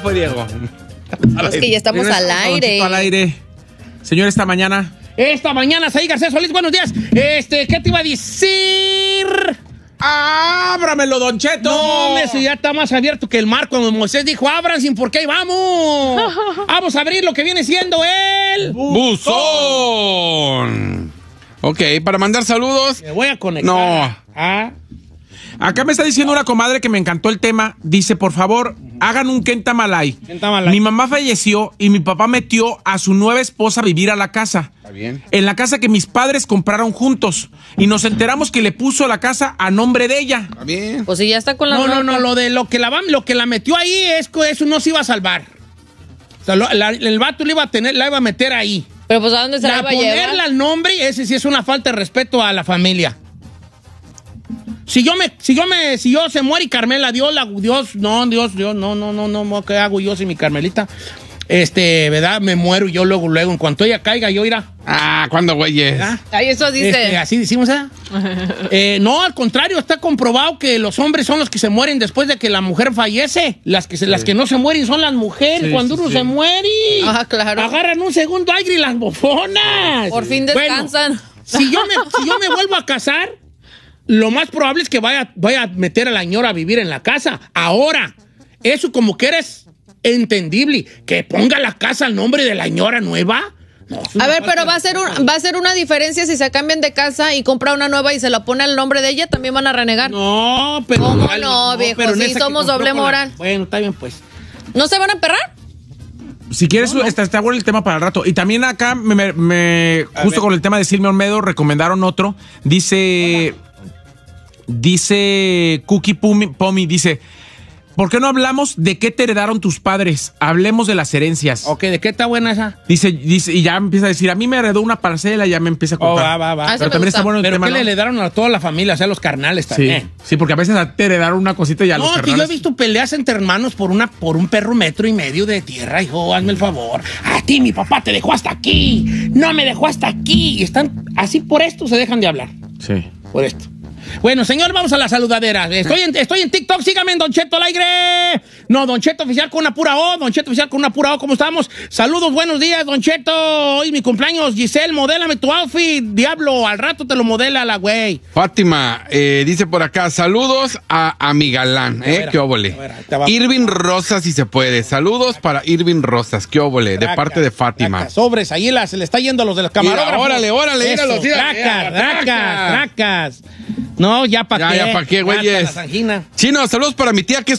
fue Diego. Es que ya estamos al aire. Al aire. Señor, esta mañana, Saí García Solís, buenos días. ¿Qué te iba a decir? ¡ábramelo, Don Cheto! No, eso ya está más abierto que el mar cuando Moisés dijo, abran sin por qué, vamos. Vamos a abrir lo que viene siendo el Buzón. Ok, para mandar saludos. Me voy a conectar. No. Acá me está diciendo una comadre que me encantó el tema. Dice, por favor, hagan un Kentamalay. Mi mamá falleció y mi papá metió a su nueva esposa a vivir a la casa. Está bien. En la casa que mis padres compraron juntos. Y nos enteramos que le puso la casa a nombre de ella. Está bien. Pues si ya está con la No, lo que la metió ahí es que eso no se iba a salvar. O sea, el vato la iba a meter ahí. Pero pues ¿a dónde se la iba a llevar? Ponerla al nombre, ese sí es una falta de respeto a la familia. Si yo se muere y Carmela, Dios, no, ¿qué hago yo sin mi Carmelita? ¿Verdad? Me muero yo luego, en cuanto ella caiga, yo irá. ¿Cuándo, güeyes? Ay, eso dice. Así decimos, no, al contrario, está comprobado que los hombres son los que se mueren después de que la mujer fallece. Las que no se mueren son las mujeres cuando uno se muere. Claro. Agarran un segundo aire y las bofonas. Por fin descansan. Bueno, si yo me vuelvo a casar, lo más probable es que vaya a meter a la señora a vivir en la casa. Ahora, eso como que eres entendible. Que ponga la casa al nombre de la señora nueva. No, a ver, pero va a ser una diferencia si se cambian de casa y compra una nueva y se la pone al nombre de ella, también van a renegar. No, pero... ¿Cómo no, viejo? Pero sí, somos doble moral. Bueno, está bien, pues. ¿No se van a emperrar? Si quieres, está bueno el tema para el rato. Y también acá, justo con el tema de Silvia Olmedo, recomendaron otro. Dice Cookie Pomi, dice... ¿Por qué no hablamos de qué te heredaron tus padres? Hablemos de las herencias. Ok, ¿de qué está buena esa? Dice, y ya empieza a decir, a mí me heredó una parcela, ya me empieza a contar. Va. Pero también está bueno el tema, ¿pero qué le heredaron a toda la familia? O sea, los carnales también. Sí, porque a veces te heredaron una cosita y a los carnales. No, que yo he visto peleas entre hermanos por un perro 1.5 metros de tierra, hijo, hazme el favor. A ti mi papá te dejó hasta aquí, no me dejó hasta aquí. Y están así por esto, se dejan de hablar. Sí. Por esto. Bueno, señor, vamos a la saludadera. Estoy en TikTok, síganme en Don Cheto al aire. No, Don Cheto oficial con una pura O. Don Cheto oficial con una pura O. ¿Cómo estamos? Saludos, buenos días, Don Cheto. Hoy mi cumpleaños. Giselle, modélame tu outfit. Diablo, al rato te lo modela la güey. Fátima, dice por acá, saludos a mi galán. ¿Qué óvole? Irving Rosas, si se puede. Saludos para Irving Rosas. ¿Qué óvole? De parte de Fátima. Sobres, ahí se le está yendo a los de los camarógrafos. Órale, míralo. Tracas. No, ya para qué. Ya para qué, güeyes. Chino, saludos para mi tía que es